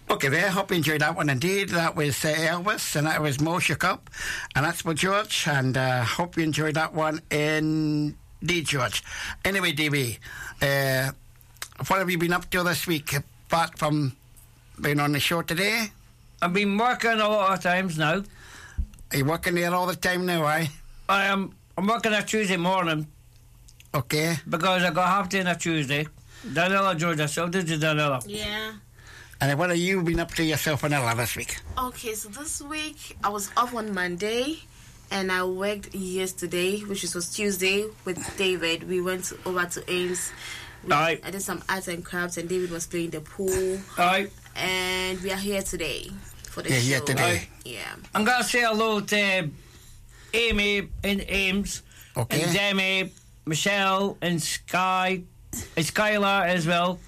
Okay, there. Hope you enjoyed that one indeed. That was Elvis, and that was Moshe Cup, and that's for George. And hope you enjoyed that one indeed, George. Anyway, DB, what have you been up to this week apart from being on the show today? I've been working a lot of times now. Are you working there all the time now, eh? I'm working a Tuesday morning. Okay. Because I got half day on a Tuesday. Daniela, Georgia, so did you, Daniela? Yeah. And what have you been up to yourself, Vanilla, this week? Okay, so this week I was off on Monday and I worked yesterday, which was Tuesday, with David. We went over to Ames. I did some arts and crafts, and David was playing the pool. And we are here today for the show. Here today. Yeah. I'm going to say hello to Amy in Ames. Okay. And Demi, Michelle, and Sky, and Skylar as well.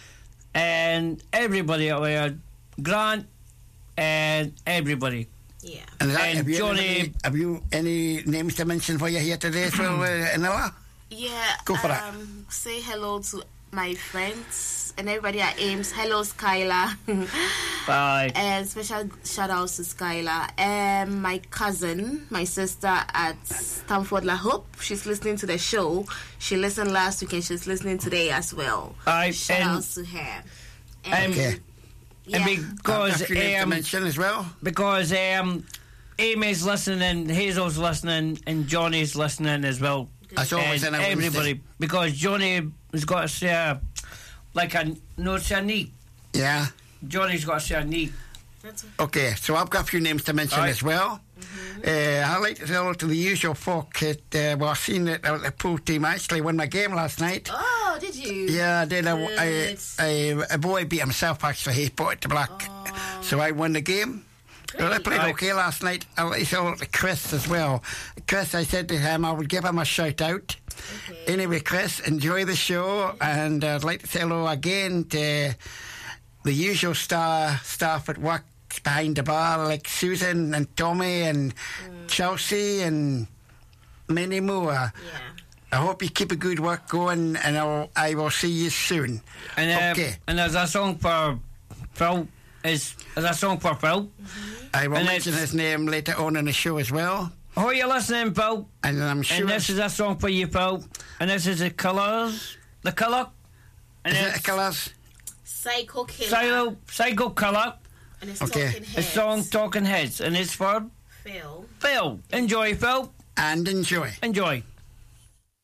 And everybody out there, Grant, and everybody. Yeah. And Johnny. Have you any names to mention for you here today as well, Vanilla? Yeah. Go for it. Say hello to my friends and everybody at Ames. Hello, Skylar. Bye. And special shout outs to Skylar. And my cousin, my sister at Stamford La Hope. She's listening to the show. She listened last week and she's listening today as well. Shout outs to her. And, okay. Yeah. And because to mention as well. Because Amy's listening, Hazel's listening, and Johnny's listening as well. That's always and in everybody, because Johnny has got to say a knee. Yeah. Johnny's got to say a knee. Okay, so I've got a few names to mention as well. I'd like to say hello to the usual folk that I seen that the pool team actually won my game last night. Oh, did you? Yeah, I did. A boy beat himself actually. He put it to black. So I won the game. Well, I played okay last night. I'd like to say hello to Chris as well. Chris, I said to him I would give him a shout out. Okay. Anyway, Chris, enjoy the show, and I'd like to say hello again to the usual staff at work behind the bar, like Susan and Tommy and Chelsea and many more. Yeah. I hope you keep a good work going, and I will see you soon. And, okay. And there's a song for Phil. There's a song for Phil. I will mention his name later on in the show as well. Oh, you're listening, Phil. And I'm sure. And this is a song for you, Phil. And this is the Colours. The Colour. And is it the Colours? Psycho Killer. Psycho Colour. And it's Talking Heads. The song Talking Heads. And it's for Phil. Phil. Enjoy, Phil. And enjoy. Enjoy.